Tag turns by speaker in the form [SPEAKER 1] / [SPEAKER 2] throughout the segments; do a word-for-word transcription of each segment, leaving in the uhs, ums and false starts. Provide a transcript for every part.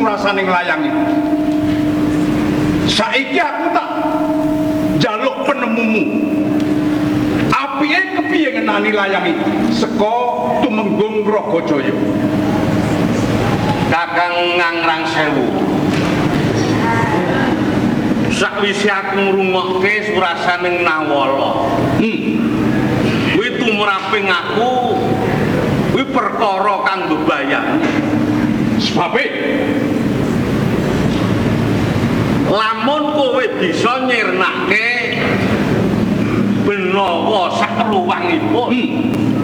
[SPEAKER 1] surasane nglayangi. Saiki aku tak njaluk penemumu. Apike kepiye ngenani layangi saka Tumenggung Ragajaya?
[SPEAKER 2] Kakang Ngangrang Sewu. Sakwise aku ngrungokke surasaning Nawala. Hmm. Kuwi tumraping aku kuwi perkara kang bebayani.
[SPEAKER 1] Sebabe
[SPEAKER 2] lamun kowe bisa nyirnake Benawa sakluwangipun. Hmm.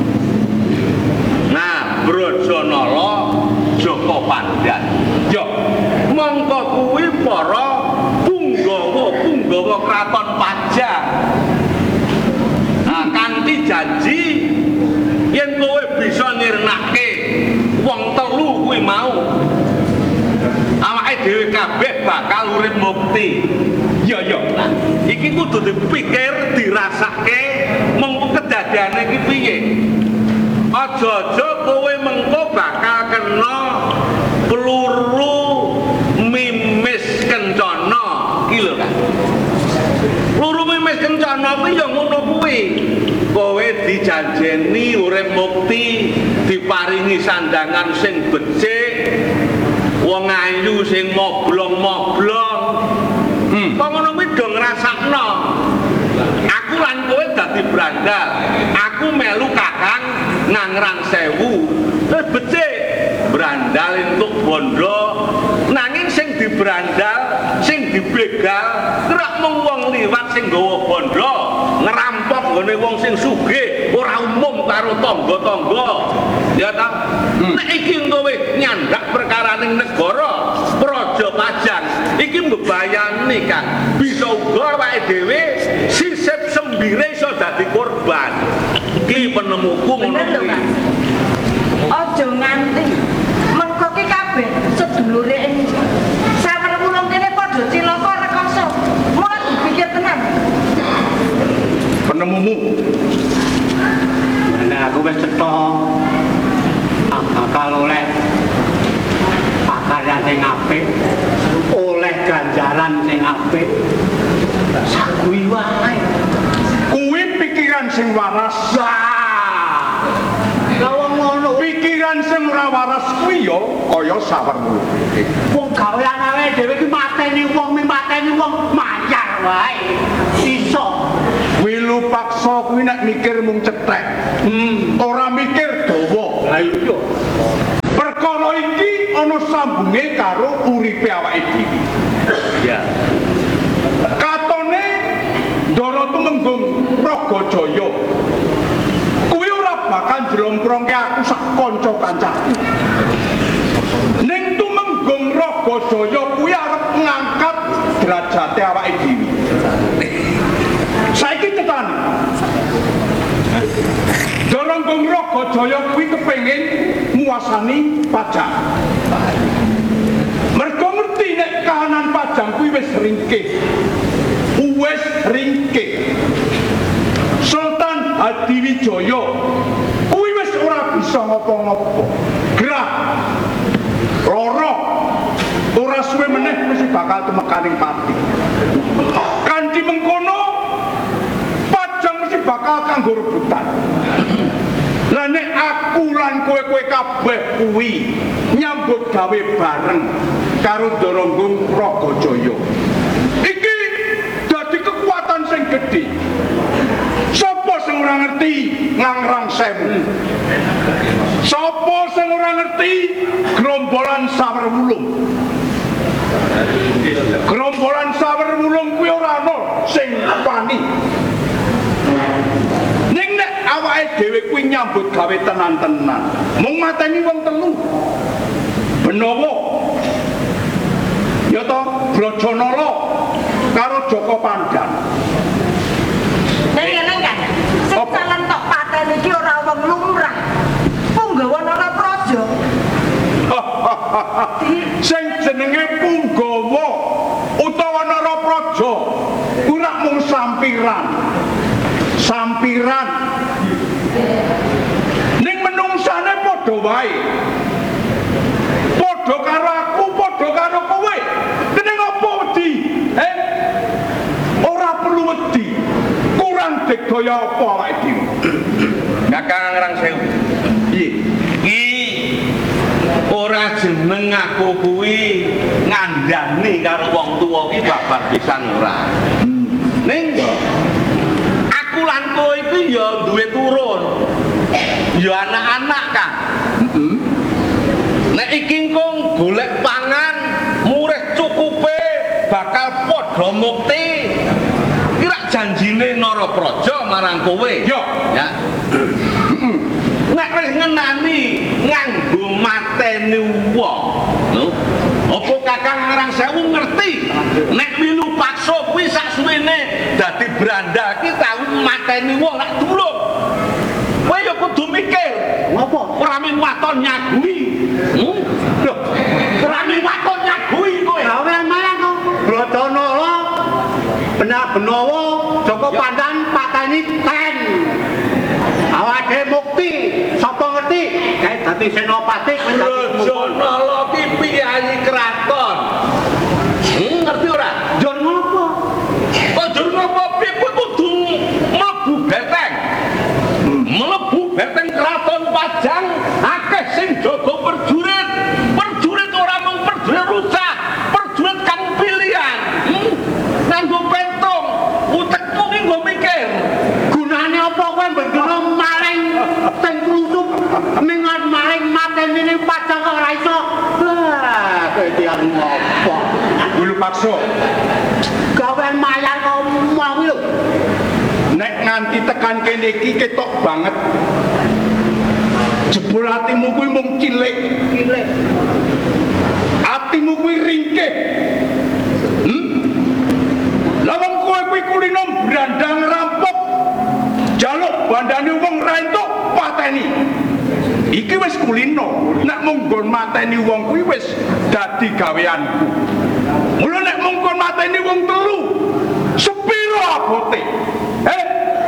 [SPEAKER 2] Nah, Brajanala Jaka Pandhan.
[SPEAKER 1] Ya,
[SPEAKER 2] mongko kuwi para punggawa-punggawa kraton Pajang. Nah, kanthi janji yen kowe bisa nirnake wong telu kuwi mau, awake dhewe kabeh bakal urip mukti.
[SPEAKER 1] ya ya.
[SPEAKER 2] Nah, iki kudu dipikir, dirasake mengko kedadiane iki piye. Aja-aja kowe mengko bakal kena peluru mimis kencana iki lho kan. Peluru mimis kencana kuwi ya ngono kuwi. Kowe dijanjeni urip mukti, diparingi sandangan sing becik, wong ayu sing moblong-moblong. Hmm. Kok ngono kuwi do ngrasakno. Aku lan kowe dadi brandal. Aku melu Kakang Ngangrang Sewu. Wis becik brandal entuk bondo. Nanging sing dibrandal, sing dibegal, ora mung wong liwat sing nggawa bondo, ngerampok nggone wong sing sugih, ora umum karo tangga-tangga. Ya ta? Hmm. Nek iki kowe nyandak perkaraning negara, Praja Pajang, iki mbebayani Kang. Bisa uga awake dhewe sisip sembire iso dadi korban. Iki penemuku ngono kuwi.
[SPEAKER 3] Aja nganti mengko ki kabeh sedulure ing sawerulung kene padha cilaka rekoso. Mula dipikir tenan.
[SPEAKER 1] Penemumu.
[SPEAKER 4] Nek aku wis cetha bakal oleh pakaryan sing apik, oleh ganjaran sing apik. Sakuwi wae.
[SPEAKER 1] Kuwi pikiran sing waras.
[SPEAKER 4] Lah wong ngono
[SPEAKER 1] Pikiran sing ora waras kuwi ya kaya sawermu.
[SPEAKER 4] wong gawean awake dhewe ki mateni wong, mateni wong mayar wae. Iso.
[SPEAKER 1] Wilu paksa kuwi nek mikir mung cetek. Hmm, ora mikir dawa.
[SPEAKER 4] Lah iya.
[SPEAKER 1] Perkara iki ana sambunge karo uripe awake dhewe.
[SPEAKER 2] Ya.
[SPEAKER 1] Katone Ndara Tumenggung Ragajaya kuwi ora bakal njlomprongke aku sak kanca-kancaku. Ning Tumenggung Ragajaya kuwi arep ngangkat derajate awake dhewe. Saiki tetane Tumenggung Ragajaya kuwi kepengin nguasani Pajang. Mergo ngerti nek kahanan Pajang kuwi wis ringkih. Wis ringkih. Sultan Hadiwijaya kuwi wis ora bisa ngapa-ngapa. Gerah lara ora suwe meneh mesti bakal tumekaning pati. Kanthi mengkono Pajang mesti bakal kanggo rebutan. Lah nek aku lan kowe-kowe kabeh kuwi nyambut gawe bareng karo Tumenggung Ragajaya. Iki dadi kekuatan sing gedhe. Sapa sing ora ngerti Ngangrang Sewu? Sapa sing ora ngerti Grombolan Sawerwulung? Grombolan Sawerwulung kuwi ora ana sing wani. Ning nek awake dhewe kuwi nyambut gawe tenan-tenan, mung mateni wong telu. Benawa ya to Brajanala karo Jaka Pandhan.
[SPEAKER 3] Nek ngene kan, sing calon tok paten iki ora wong lumrah. Punggawa Narapraja.
[SPEAKER 1] Sing jenenge Punggawa utawa Narapraja ora mung sampiran. Sampiran. Ning menungsane padha wae. Padha karo aku, padha
[SPEAKER 2] ora jeneng aku kuwi ngandani karo wong tuwa iki babar pisan ora. Ning aku lan kowe iki ya duwe turun. Ya anak-anak kan. Heeh. Nek iki kong golek pangan murih cukupe bakal padha mukti. Kira janjine Narapraja marang kowe.
[SPEAKER 1] Yo,
[SPEAKER 2] ya. Nek wis ngenani nganggo mateni wong. Lho, apa Kakang Ngarang Sewu ngerti nek milu paksa kuwi sak suwene dadi branda ki tau mateni wong lak dulung. Kowe ya kudu mikir,
[SPEAKER 4] Ngopo?
[SPEAKER 2] ora mung waton nyagui. Hmm? Lho, ora mung waton nyagui kowe.
[SPEAKER 4] Gawe malah kok Bratana benar Benowo Joko Pandan pateni ten. Awake mukti, sapa ngerti? Kae dadi senopati kowe dadi
[SPEAKER 2] Raja Nala ki piyayi kraton. Hmm, ngerti ora?
[SPEAKER 4] Jon ngopo?
[SPEAKER 2] Kok jur ngopo piye kowe kudu mlebu beteng. Mlebu beteng kraton Pajang akeh sing jaga perjurit. Perjurit ora mung perjurit rusak, perjurit kang pilihan. Hmm? Nganggo pentung, utekmu ki nggo mikir.
[SPEAKER 4] Gunane apa kowe bengono maling teng klutup mingat maling mateni ning Pajang kok ora iso. Wah, kowe tiyang ngopo?
[SPEAKER 1] Gulu paksa.
[SPEAKER 4] Gawe mayar kok mau lho.
[SPEAKER 1] Nek nganti tekan kene iki ketok banget. Jebul atimu kuwi mung cilik.
[SPEAKER 4] Cilik.
[SPEAKER 1] Atimu kuwi ringkih. Hmm? Lah wong kowe kuwi kulino brandang rampok. Jaluk bandane wong ra entuk pateni. Iki wis kulino. Nek mung nggon mateni wong kuwi wis dadi gaweanku. Mula nek mung nggon mateni wong telu, sepiro abote? Eh?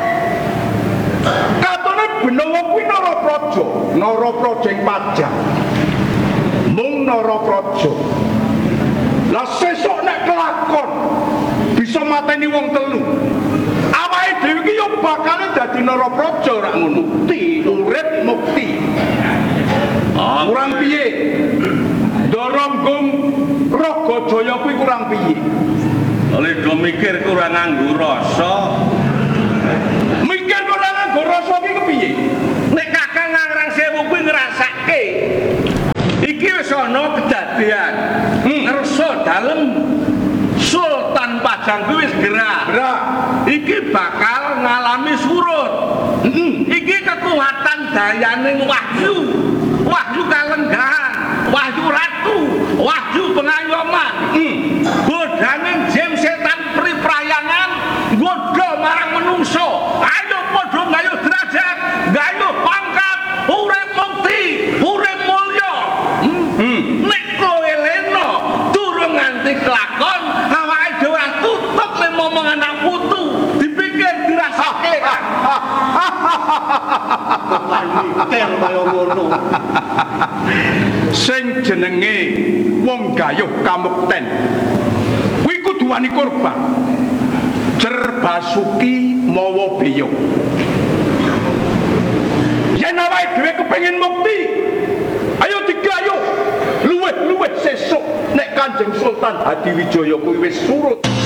[SPEAKER 1] Katone Benowo kuwi Narapraja, Narapraja ing Pajang. Mung Narapraja. Lah sesuk nek kelakon bisa mateni wong telu. Awake dhewe iki yo bakal dadi Narapraja ora ngono. Mukti, urip mukti. Ah, kurang piye? Doronggung Ragajaya kuwi kurang piye?
[SPEAKER 2] Oleh do mikir kurang nganggo rasa.
[SPEAKER 1] Mikir kurang nganggo rasa iki kepiye?
[SPEAKER 2] Nek Kakang Ngarang Sewu kuwi ngrasake iki wis ana kedadian. Hmm. Ngersa dalem Sultan Pajang kuwi wis gerah.
[SPEAKER 1] Gerah.
[SPEAKER 2] Iki bakal ngalami surut. Heeh. Iki kekuatan dayaning wahyu. Wahyu kalenggahan, wahyu ratu, wahyu pengayoman. Hmm. Godaning jin setan priprayangan nggodha marang menungso. Ayo padha gayo derajat, gayo pangkat, urip mukti, urip mulya. Hmm. Nek kowe leno durung nganti kelakon, awake dhewe tutup le momong anak putu, dipikir dirasake.
[SPEAKER 4] Bukan mikir kaya ngono.
[SPEAKER 1] Sing jenenge wong gayuh kamukten kuwi kudu wani korban. Jer Basuki mawa beya. Yen awake dhewe kepengin mukti, ayo digayuh luwih-luwih sesuk nek Kanjeng Sultan Hadiwijaya kuwi wis surut.